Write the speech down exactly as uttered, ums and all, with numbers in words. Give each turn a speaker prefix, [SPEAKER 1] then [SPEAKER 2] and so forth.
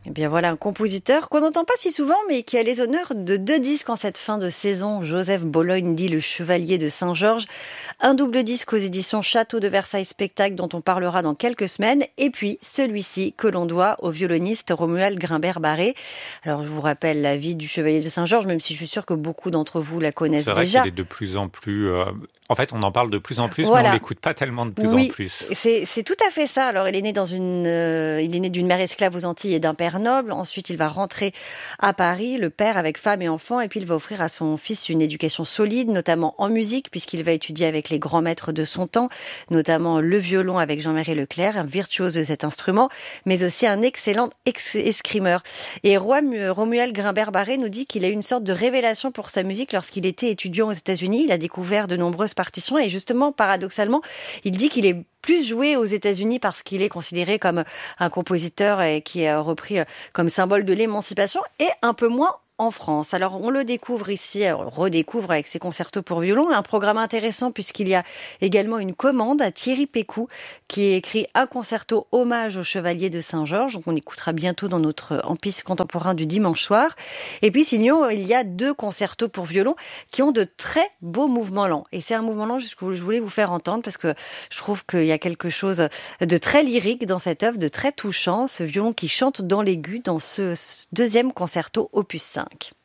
[SPEAKER 1] Eh bien voilà, un compositeur qu'on n'entend pas si souvent, mais qui a les honneurs de deux disques en cette fin de saison. Joseph Bologne, dit le Chevalier de Saint-Georges. Un double disque aux éditions Château de Versailles Spectacle, dont on parlera dans quelques semaines. Et puis celui-ci que l'on doit au violoniste Romuald Grimbert-Barré. Alors je vous rappelle la vie du Chevalier de Saint-Georges, même si je suis sûre que beaucoup d'entre vous la connaissent
[SPEAKER 2] C'est vrai
[SPEAKER 1] déjà.
[SPEAKER 2] qu'il est de plus en plus... Euh... En fait, on en parle de plus en plus,
[SPEAKER 1] Voilà.
[SPEAKER 2] mais on l'écoute pas tellement de plus
[SPEAKER 1] oui,
[SPEAKER 2] en plus.
[SPEAKER 1] C'est, c'est tout à fait ça. Alors, il est né dans une, euh, il est né d'une mère esclave aux Antilles et d'un père noble. Ensuite, il va rentrer à Paris, le père avec femme et enfants, et puis il va offrir à son fils une éducation solide, notamment en musique, puisqu'il va étudier avec les grands maîtres de son temps, notamment le violon avec Jean-Marie Leclerc, un virtuose de cet instrument, mais aussi un excellent ex- escrimeur. Et Romuald Grimbert-Barré nous dit qu'il a eu une sorte de révélation pour sa musique lorsqu'il était étudiant aux États-Unis. Il a découvert de nombreuses partitions et justement, paradoxalement, il dit qu'il est plus joué aux États-Unis parce qu'il est considéré comme un compositeur et qui est repris comme symbole de l'émancipation et un peu moins en France. Alors, on le découvre ici, on le redécouvre avec ses concertos pour violon, un programme intéressant puisqu'il y a également une commande à Thierry Pécou qui écrit un concerto hommage au Chevalier de Saint-Georges, donc on écoutera bientôt dans notre Empire contemporain du dimanche soir. Et puis sinon, il y a deux concertos pour violon qui ont de très beaux mouvements lents. Et c'est un mouvement lent que je voulais vous faire entendre parce que je trouve qu'il y a quelque chose de très lyrique dans cette œuvre, de très touchant, ce violon qui chante dans l'aigu dans ce deuxième concerto opus cinq.